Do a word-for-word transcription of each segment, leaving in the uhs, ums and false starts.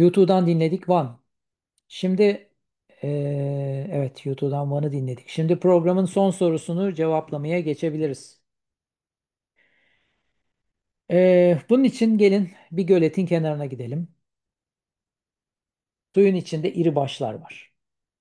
YouTube'dan dinledik Van. Şimdi eee, evet YouTube'dan Van'ı dinledik. Şimdi programın son sorusunu cevaplamaya geçebiliriz. Eee, bunun için gelin bir göletin kenarına gidelim. Suyun içinde iri başlar var.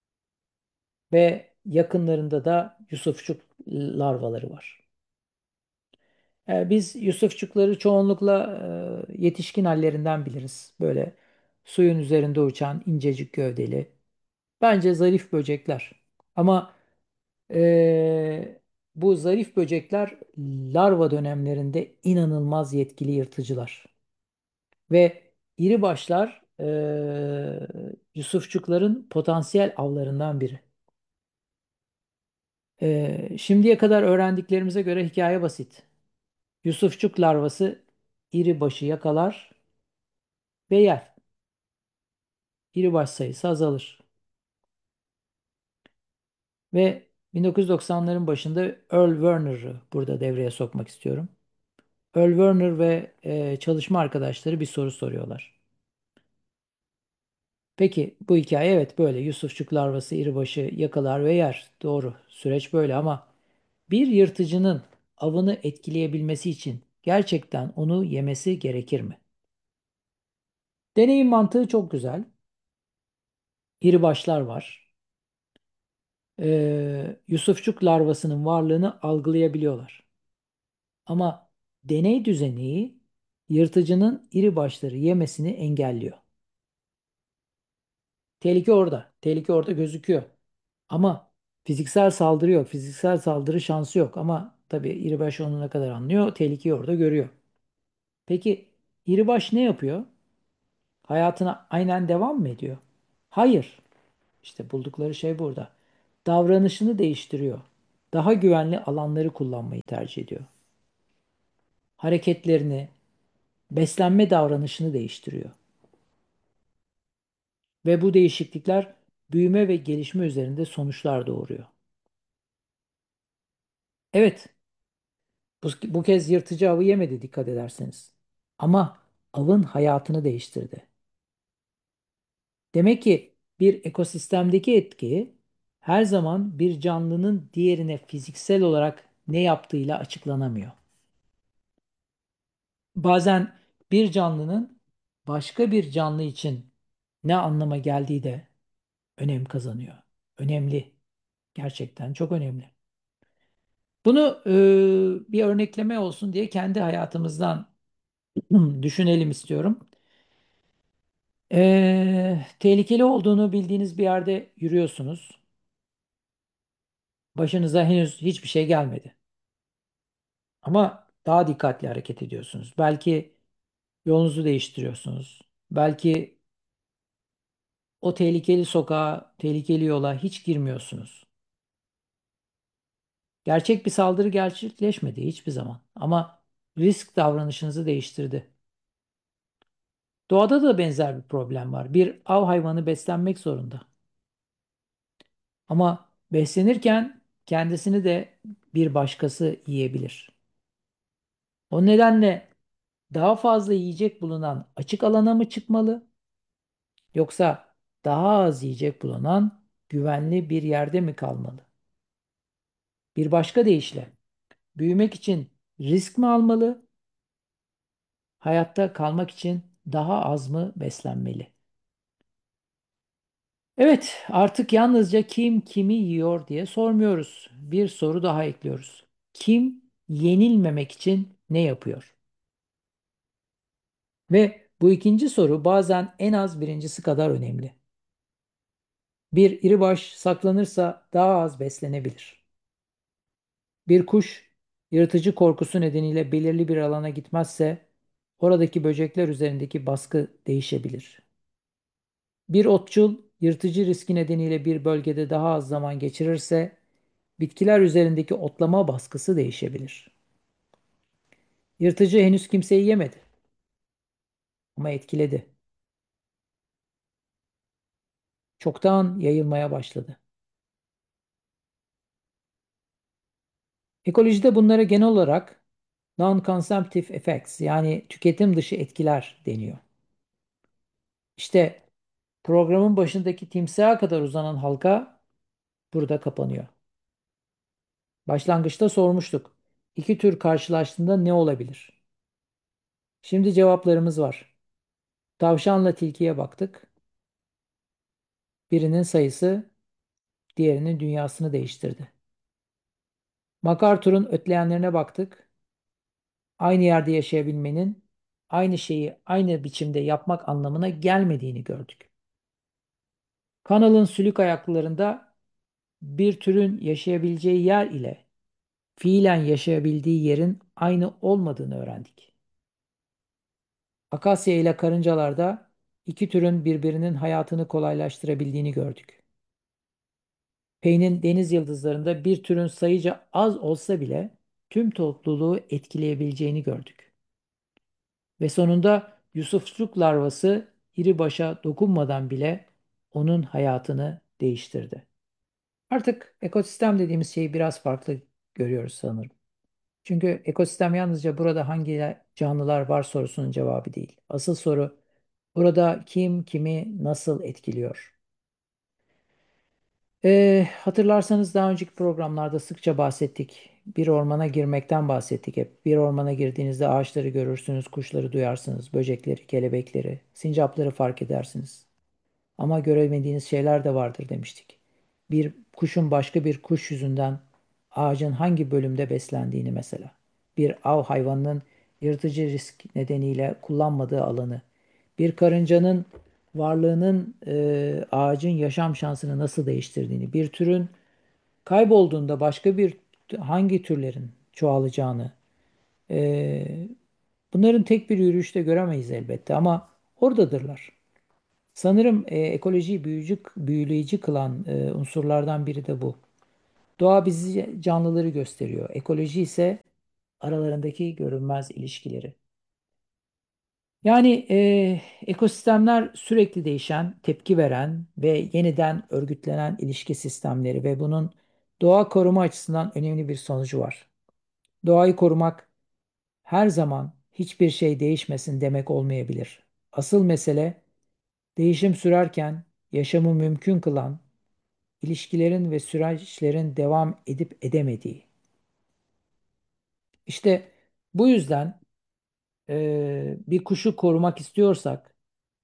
Ve yakınlarında da yusufçuk larvaları var. Eee, biz yusufçukları çoğunlukla eee, yetişkin hallerinden biliriz. Böyle suyun üzerinde uçan incecik gövdeli. Bence zarif böcekler. Ama Ee, bu zarif böcekler larva dönemlerinde inanılmaz yetkili yırtıcılar. Ve iri başlar ee, yusufçukların potansiyel avlarından biri. Ee, şimdiye kadar öğrendiklerimize göre hikaye basit. Yusufçuk larvası iri başı yakalar ve yer. İri baş sayısı azalır. Ve bin dokuz yüz doksanların başında Earl Werner'ı burada devreye sokmak istiyorum. Earl Werner ve e, çalışma arkadaşları bir soru soruyorlar. Peki bu hikaye evet böyle Yusufçuk larvası iribaşı yakalar ve yer. Doğru. Süreç böyle ama bir yırtıcının avını etkileyebilmesi için gerçekten onu yemesi gerekir mi? Deneyim mantığı çok güzel. İribaşlar var. Ee, Yusufçuk larvasının varlığını algılayabiliyorlar. Ama deney düzeni yırtıcının iri başları yemesini engelliyor. Tehlike orada. Tehlike orada gözüküyor. Ama fiziksel saldırı yok. Fiziksel saldırı şansı yok. Ama tabii İribaş onu ne kadar anlıyor? Tehlikeyi orada görüyor. Peki İribaş ne yapıyor? Hayatına aynen devam mı ediyor? Hayır. İşte buldukları şey burada. Davranışını değiştiriyor. Daha güvenli alanları kullanmayı tercih ediyor. Hareketlerini, beslenme davranışını değiştiriyor. Ve bu değişiklikler büyüme ve gelişme üzerinde sonuçlar doğuruyor. Evet, bu, bu kez yırtıcı avı yemedi dikkat ederseniz. Ama avın hayatını değiştirdi. Demek ki bir ekosistemdeki etki her zaman bir canlının diğerine fiziksel olarak ne yaptığıyla açıklanamıyor. Bazen bir canlının başka bir canlı için ne anlama geldiği de önem kazanıyor. Önemli. Gerçekten çok önemli. Bunu e, bir örnekleme olsun diye kendi hayatımızdan düşünelim istiyorum. Ee, tehlikeli olduğunu bildiğiniz bir yerde yürüyorsunuz. Başınıza henüz hiçbir şey gelmedi. Ama daha dikkatli hareket ediyorsunuz. Belki yolunuzu değiştiriyorsunuz. Belki o tehlikeli sokağa, tehlikeli yola hiç girmiyorsunuz. Gerçek bir saldırı gerçekleşmedi hiçbir zaman. Ama risk davranışınızı değiştirdi. Doğada da benzer bir problem var. Bir av hayvanı beslenmek zorunda. Ama beslenirken kendisini de bir başkası yiyebilir. O nedenle daha fazla yiyecek bulunan açık alana mı çıkmalı yoksa daha az yiyecek bulunan güvenli bir yerde mi kalmalı? Bir başka deyişle büyümek için risk mi almalı, hayatta kalmak için daha az mı beslenmeli? Evet, artık yalnızca kim kimi yiyor diye sormuyoruz. Bir soru daha ekliyoruz. Kim yenilmemek için ne yapıyor? Ve bu ikinci soru bazen en az birincisi kadar önemli. Bir iribaş saklanırsa daha az beslenebilir. Bir kuş yırtıcı korkusu nedeniyle belirli bir alana gitmezse oradaki böcekler üzerindeki baskı değişebilir. Bir otçul yırtıcı riski nedeniyle bir bölgede daha az zaman geçirirse bitkiler üzerindeki otlama baskısı değişebilir. Yırtıcı henüz kimseyi yemedi ama etkiledi. Çoktan yayılmaya başladı. Ekolojide bunlara genel olarak non-consumptive effects yani tüketim dışı etkiler deniyor. İşte programın başındaki timsaha kadar uzanan halka burada kapanıyor. Başlangıçta sormuştuk. İki tür karşılaştığında ne olabilir? Şimdi cevaplarımız var. Tavşanla tilkiye baktık. Birinin sayısı diğerinin dünyasını değiştirdi. MacArthur'un ötleyenlerine baktık. Aynı yerde yaşayabilmenin aynı şeyi aynı biçimde yapmak anlamına gelmediğini gördük. Kanalın sülük ayaklarında bir türün yaşayabileceği yer ile fiilen yaşayabildiği yerin aynı olmadığını öğrendik. Akasya ile karıncalarda iki türün birbirinin hayatını kolaylaştırabildiğini gördük. Pey'nin deniz yıldızlarında bir türün sayıca az olsa bile tüm topluluğu etkileyebileceğini gördük. Ve sonunda Yusufçuk larvası iri başa dokunmadan bile onun hayatını değiştirdi. Artık ekosistem dediğimiz şeyi biraz farklı görüyoruz sanırım. Çünkü ekosistem yalnızca burada hangi canlılar var sorusunun cevabı değil. Asıl soru burada kim kimi nasıl etkiliyor? Ee, hatırlarsanız daha önceki programlarda sıkça bahsettik. Bir ormana girmekten bahsettik hep. Bir ormana girdiğinizde ağaçları görürsünüz, kuşları duyarsınız, böcekleri, kelebekleri, sincapları fark edersiniz. Ama göremediğiniz şeyler de vardır demiştik. Bir kuşun başka bir kuş yüzünden ağacın hangi bölümde beslendiğini mesela. Bir av hayvanının yırtıcı risk nedeniyle kullanmadığı alanı. Bir karıncanın varlığının e, ağacın yaşam şansını nasıl değiştirdiğini. Bir türün kaybolduğunda başka bir hangi türlerin çoğalacağını. e, Bunların tek bir yürüyüşte göremeyiz elbette ama oradadırlar. Sanırım e, ekolojiyi büyücü, büyüleyici kılan e, unsurlardan biri de bu. Doğa bizi canlıları gösteriyor. Ekoloji ise aralarındaki görünmez ilişkileri. Yani e, ekosistemler sürekli değişen, tepki veren ve yeniden örgütlenen ilişki sistemleri ve bunun doğa koruma açısından önemli bir sonucu var. Doğayı korumak her zaman hiçbir şey değişmesin demek olmayabilir. Asıl mesele değişim sürerken yaşamı mümkün kılan ilişkilerin ve süreçlerin devam edip edemediği. İşte bu yüzden e, bir kuşu korumak istiyorsak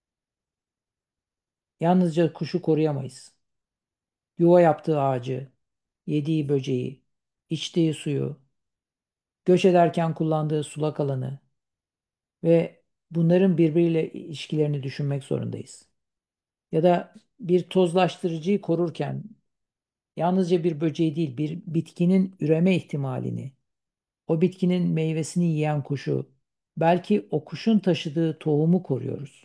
yalnızca kuşu koruyamayız. Yuva yaptığı ağacı, yediği böceği, içtiği suyu, göç ederken kullandığı sulak alanı ve bunların birbiriyle ilişkilerini düşünmek zorundayız. Ya da bir tozlaştırıcıyı korurken yalnızca bir böceği değil, bir bitkinin üreme ihtimalini, o bitkinin meyvesini yiyen kuşu, belki o kuşun taşıdığı tohumu koruyoruz.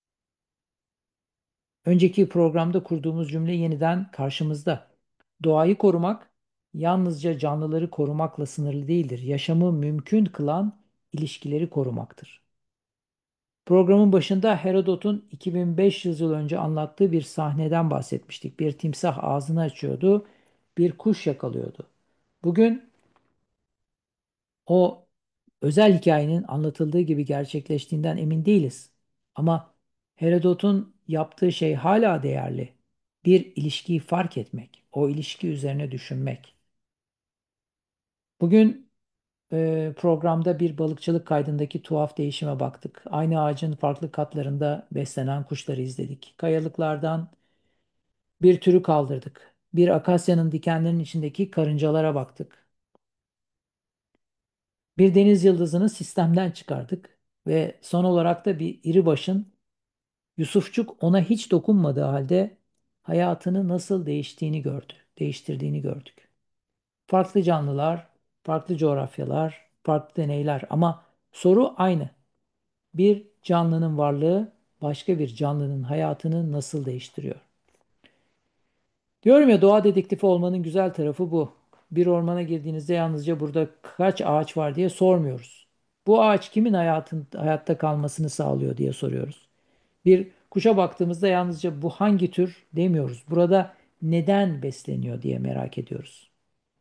Önceki programda kurduğumuz cümle yeniden karşımızda. Doğayı korumak yalnızca canlıları korumakla sınırlı değildir. Yaşamı mümkün kılan ilişkileri korumaktır. Programın başında Herodot'un iki bin beş yüz yıl önce anlattığı bir sahneden bahsetmiştik. Bir timsah ağzını açıyordu, bir kuş yakalıyordu. Bugün o özel hikayenin anlatıldığı gibi gerçekleştiğinden emin değiliz. Ama Herodot'un yaptığı şey hala değerli. Bir ilişkiyi fark etmek, o ilişki üzerine düşünmek. Bugün e, programda bir balıkçılık kaydındaki tuhaf değişime baktık. Aynı ağacın farklı katlarında beslenen kuşları izledik. Kayalıklardan bir türü kaldırdık. Bir akasyanın dikenlerinin içindeki karıncalara baktık. Bir deniz yıldızını sistemden çıkardık ve son olarak da bir iri başın Yusufçuk ona hiç dokunmadığı halde hayatını nasıl değiştiğini gördü, değiştirdiğini gördük. Farklı canlılar, farklı coğrafyalar, farklı deneyler ama soru aynı. Bir canlının varlığı başka bir canlının hayatını nasıl değiştiriyor? Diyorum ya doğa dedektifi olmanın güzel tarafı bu. Bir ormana girdiğinizde yalnızca burada kaç ağaç var diye sormuyoruz. Bu ağaç kimin hayatın, hayatta kalmasını sağlıyor diye soruyoruz. Bir kuşa baktığımızda yalnızca bu hangi tür demiyoruz. Burada neden besleniyor diye merak ediyoruz.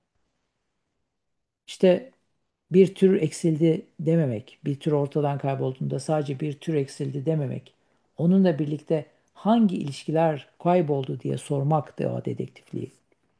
İşte bir tür eksildi dememek, bir tür ortadan kaybolduğunda sadece bir tür eksildi dememek. onunla birlikte hangi ilişkiler kayboldu diye sormak doğa dedektifliği.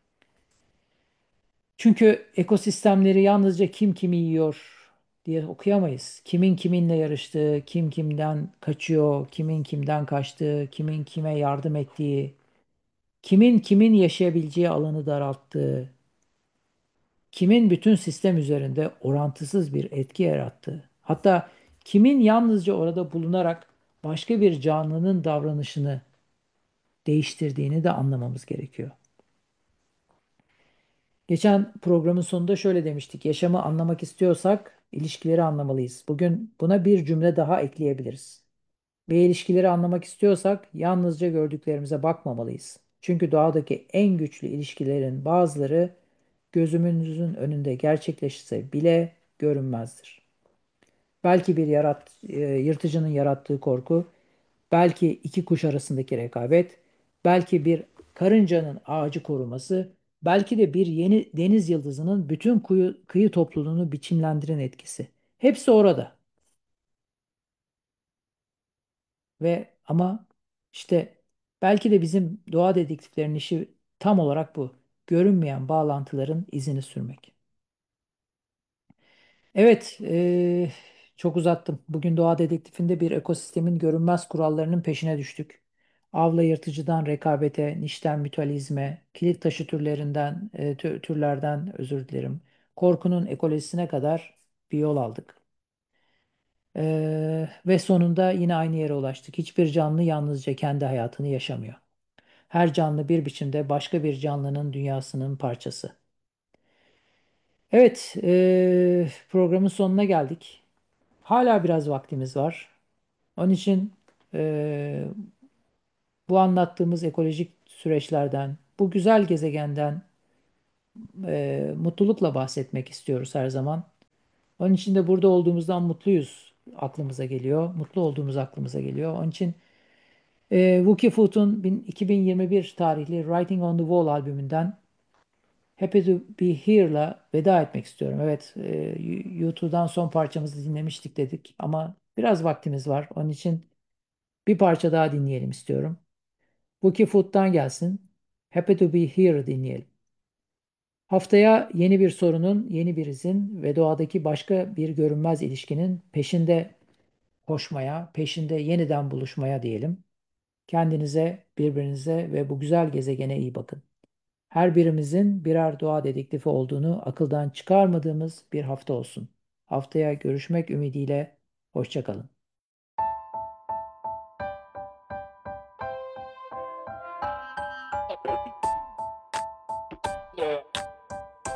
Çünkü ekosistemleri yalnızca kim kimi yiyor diye okuyamayız. Kimin kiminle yarıştığı, kim kimden kaçıyor, kimin kimden kaçtığı, kimin kime yardım ettiği, kimin kimin yaşayabileceği alanı daralttığı, kimin bütün sistem üzerinde orantısız bir etki yarattığı, hatta kimin yalnızca orada bulunarak başka bir canlının davranışını değiştirdiğini de anlamamız gerekiyor. Geçen programın sonunda şöyle demiştik. Yaşamı anlamak istiyorsak ilişkileri anlamalıyız. Bugün buna bir cümle daha ekleyebiliriz. Ve ilişkileri anlamak istiyorsak yalnızca gördüklerimize bakmamalıyız. Çünkü doğadaki en güçlü ilişkilerin bazıları gözümüzün önünde gerçekleşse bile görünmezdir. Belki bir yarat, e, yırtıcının yarattığı korku, belki iki kuş arasındaki rekabet, belki bir karıncanın ağacı koruması, belki de bir yeni deniz yıldızının bütün kuyu, kıyı topluluğunu biçimlendiren etkisi. Hepsi orada. Ve ama işte belki de bizim doğa dedektiflerin işi tam olarak bu. Görünmeyen bağlantıların izini sürmek. Evet, eee, çok uzattım. Bugün doğa dedektifinde bir ekosistemin görünmez kurallarının peşine düştük. Avla yırtıcıdan rekabete, nişten mütualizme, kilit taşı türlerinden, e, tü- türlerden özür dilerim. Korkunun ekolojisine kadar bir yol aldık. Eee, ve sonunda yine aynı yere ulaştık. Hiçbir canlı yalnızca kendi hayatını yaşamıyor. Her canlı bir biçimde başka bir canlının dünyasının parçası. Evet, eee, programın sonuna geldik. Hala biraz vaktimiz var. Onun için eee, bu anlattığımız ekolojik süreçlerden, bu güzel gezegenden eee, mutlulukla bahsetmek istiyoruz her zaman. Onun için de burada olduğumuzdan mutluyuz aklımıza geliyor. Mutlu olduğumuz aklımıza geliyor. Onun için eee Wookie Foot'un bin- iki bin yirmi bir tarihli Writing on the Wall albümünden Happy to Be Here'la veda etmek istiyorum. Evet, eee, YouTube'dan son parçamızı dinlemiştik dedik ama biraz vaktimiz var. Onun için bir parça daha dinleyelim istiyorum. Buki Foot'tan gelsin. Happy to be here dinleyelim. Haftaya yeni bir sorunun, yeni bir izin ve doğadaki başka bir görünmez ilişkinin peşinde koşmaya, peşinde yeniden buluşmaya diyelim. Kendinize, birbirinize ve bu güzel gezegene iyi bakın. Her birimizin birer doğa dedektifi olduğunu akıldan çıkarmadığımız bir hafta olsun. Haftaya görüşmek ümidiyle, hoşça kalın.